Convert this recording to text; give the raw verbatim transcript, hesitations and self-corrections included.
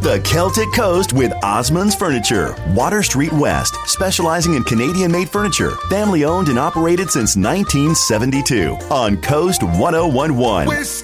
the Celtic Coast with Osmond's Furniture. Water Street West, specializing in Canadian-made furniture. Family owned and operated since nineteen seventy-two on Coast ten eleven.